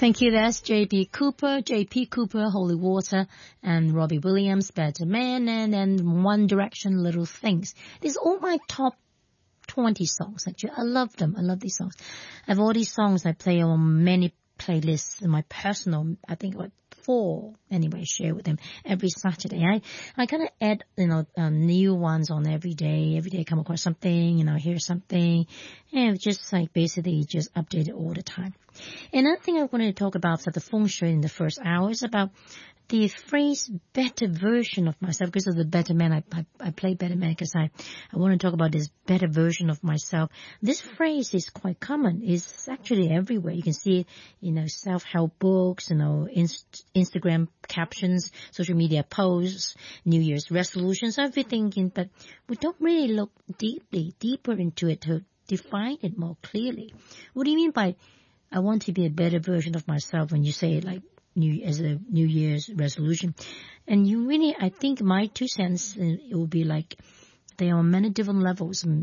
Thank you. That's J.P. Cooper, Holy Water, and Robbie Williams, Better Man, and then One Direction, Little Things. These are all my top 20 songs, actually. I love them. I love these songs. I have all these songs I play on many playlists in my personal, I think about 4 anyway, share with them every Saturday. I kind of add, new ones on every day. Every day I come across something, hear something, and just like basically just update it all the time. Another thing I wanted to talk about for the feng shui in the first hour is about the phrase better version of myself. Because of the better man, I play better man because I want to talk about this better version of myself. This phrase is quite common. It's actually everywhere. You can see it, self-help books, Instagram captions, social media posts, New Year's resolutions, everything. But we don't really look deeper into it to define it more clearly. What do you mean by I want to be a better version of myself when you say it like as a New Year's resolution? And you really, I think my 2 cents, it will be like they are on many different levels.